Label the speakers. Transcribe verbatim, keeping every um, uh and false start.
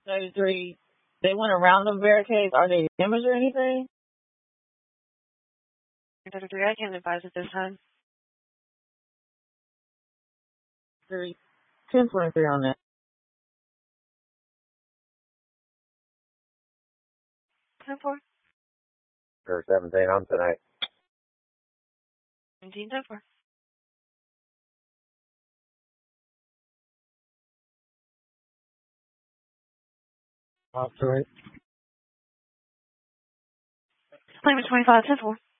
Speaker 1: thirty-three. They went around the barricades. Are they damaged or anything?
Speaker 2: thirty-three, I can't advise at this time.
Speaker 1: Three. ten twenty-three on that.
Speaker 2: ten four.
Speaker 3: Or seventeen on tonight.
Speaker 2: seventeen ten four.
Speaker 3: Off to it.
Speaker 2: Claimant twenty-five ten four.